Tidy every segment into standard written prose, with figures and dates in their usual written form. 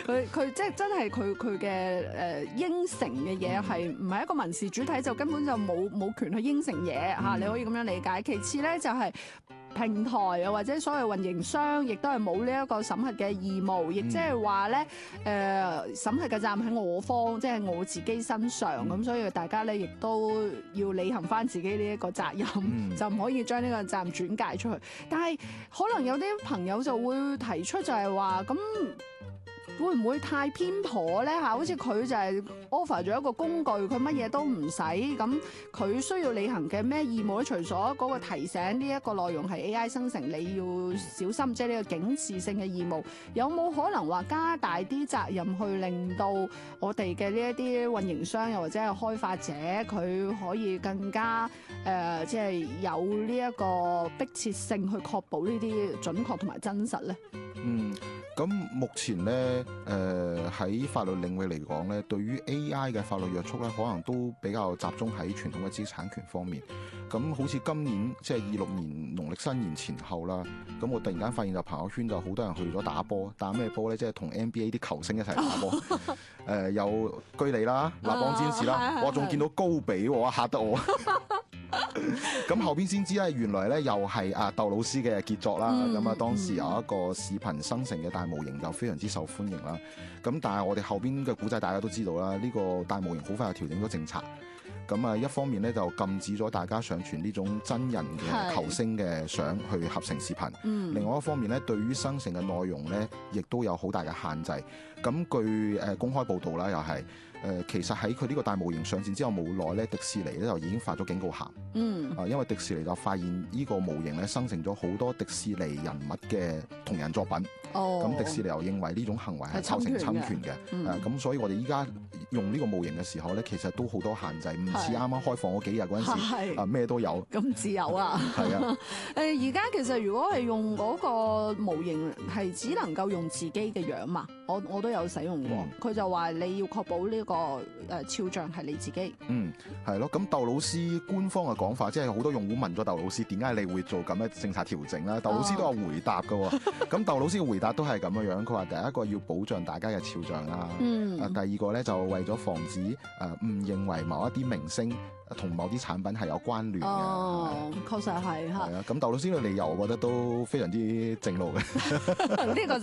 佢即係真係佢嘅應承嘅嘢係唔係一個民事主體，就根本就冇權去應承嘢嚇，你可以咁樣理解。其次咧就係平台啊，或者所謂運營商，亦都係冇呢一個審核嘅義務，亦即係話咧審核嘅責任喺我方，即係我自己身上，咁所以大家咧亦都要履行翻自己呢一個責任，就唔可以將呢個責任轉介出去。但係可能有啲朋友就會提出就係話咁。會唔會太偏頗咧嚇？好似佢就係 offer 咗一個工具，佢乜嘢都唔使，咁佢需要履行嘅咩義務咧？除咗嗰個提醒呢一個內容係 AI 生成，你要小心，即係呢個警示性嘅義務，有冇可能話加大啲責任去令到我哋嘅呢一啲運營商又或者係開發者，佢可以更加即係有呢一個迫切性去確保呢啲準確同埋真實咧？ 咁目前咧，喺法律領域嚟講咧，對於 AI 嘅法律約束咧，可能都比較集中喺傳統嘅知識產權方面。咁好似今年即係26年農曆新年前後啦，咁我突然間發現就朋友圈就好多人去咗打波，打咩波咧？即係同 NBA 啲球星一齊打波。有居里啦、立邦戰士啦，我仲見到高比喎，嚇得我。咁後邊先知咧，原來咧又係竇老師嘅傑作啦。咁當時有一個視頻生成嘅大模型就非常之受歡迎啦。咁但係我哋後邊嘅古仔大家都知道啦，呢個大模型好快就調整咗政策。咁一方面咧就禁止咗大家上傳呢種真人嘅球星嘅相去合成視頻。另外一方面咧，對於生成嘅內容咧，亦都有好大嘅限制。咁據公開報道啦，又係其實喺佢呢個大模型上線之後冇耐咧，迪士尼咧就已經發咗警告函。因為迪士尼就發現呢個模型咧生成咗好多迪士尼人物嘅同人作品。咁迪士尼又認為呢種行為係構成侵權嘅。咁所以我哋依家用呢個模型嘅時候咧，其實都好多限制，唔似啱啱開放嗰幾日嗰陣時咩都有。 咁自由啊！係啊！而家其實如果係用嗰個模型係只能夠用自己嘅樣嘛，我都有使用過。佢就話你要確保呢個肖像係你自己。 係咯。咁竇老師官方嘅講法，即係好多用戶問咗竇老師點解你會做咁嘅政策調整啦？竇老師都有回答㗎。咁竇老師嘅回答都係咁樣樣。佢話第一個要保障大家嘅肖像啦。第二個咧就為咗防止誤認為某一啲明星同某啲產品係有關聯嘅。 確實係嚇。 係啊。咁竇老師嘅理由，我覺得都非常之正路嘅。 呢個就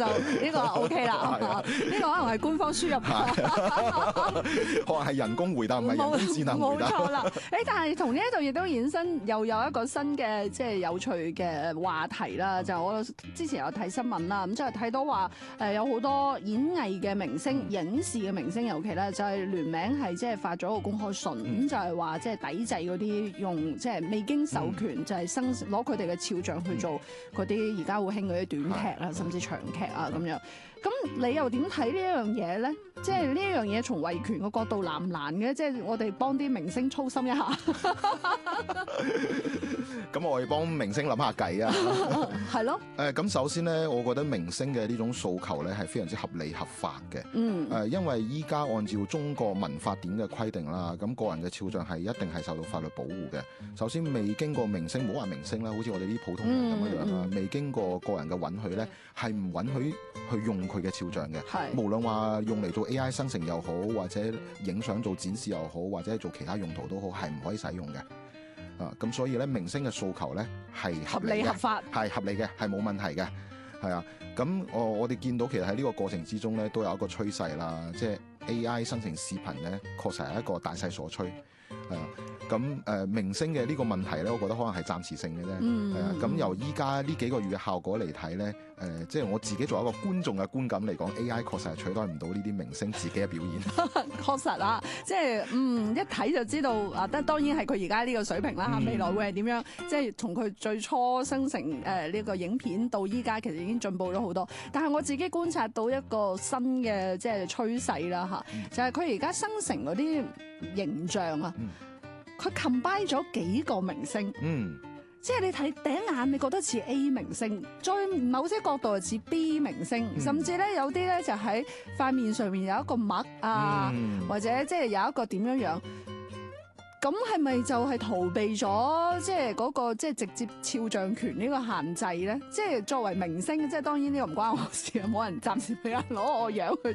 OK 啦。呢個可能係官方輸入。 可能係人工回答，唔係人工智能回答。 冇錯啦。但係同呢一度亦都衍生又有一個新嘅即係有趣嘅話題啦。就我之前有睇新聞啦，咁即係睇到話有好多演藝嘅明星、影視嘅明星，尤其咧就係聯名係即係發咗個公開信，咁就係話即係抵制嗰啲用即係未經授權就係攞佢哋嘅肖像去做嗰啲而家好興嗰啲短劇啊，甚至長劇啊咁樣。咁你又點睇呢一樣嘢咧？即係呢一樣嘢從維權嘅角度難唔難嘅？即係我哋幫啲明星操心一下。 咁我哋幫明星諗下計啊。 係咯。 咁首先咧，我覺得明星嘅呢種訴求咧係非常之合理合法嘅。因為依家按照中國民法典嘅規定啦，咁個人嘅肖像係一定係受到法律保護嘅。首先未經過明星，唔好話明星啦，好似我哋啲普通人咁樣啦，未經過個人嘅允許咧，係唔允許去用佢嘅肖像嘅。無論話用嚟做 AI 生成又好，或者影相做展示又好，或者做其他用途都好，係唔可以使用嘅。咁所以咧，明星嘅訴求咧係合理合法，係合理嘅，係冇問題嘅。係啊，咁我哋見到其實喺呢個過程之中咧，都有一個趨勢啦，即係 AI 生成視頻咧，確實係一個大勢所趨。咁明星嘅呢個問題咧，我覺得可能係暫時性嘅啫。係啊，咁由依家呢幾個月嘅效果嚟睇咧，即係我自己作為一個觀眾嘅觀感嚟講，AI 確實係取代唔到呢啲明星自己嘅表現。 確實啊，即係一睇就知道啊，當然係佢而家呢個水平啦。未來會係點樣？即係從佢最初生成呢個影片到依家，其實已經進步咗好多。但係我自己觀察到一個新嘅即係趨勢啦，就係佢而家生成嗰啲形象啊。佢 combine 咗幾個明星，即係你睇第一眼，你覺得似 A 明星，再某些角度就似 B 明星，甚至咧有啲咧就喺塊面上面有一個墨啊，或者即係有一個點樣樣。咁係咪就係逃避咗即係嗰個即係直接肖像權呢個限制咧？即係作為明星，即係當然呢個唔關我事啊，冇人暫時俾人攞我樣去